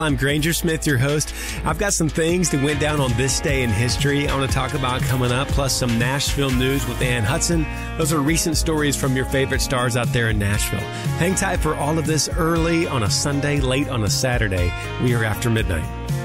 I'm Granger Smith, your host. I've got some things that went down on this day in history I want to talk about coming up, plus some Nashville news with Ann Hudson. Those are recent stories from your favorite stars out there in Nashville. Hang tight for all of this early on a Sunday, late on a Saturday. We are After Midnight.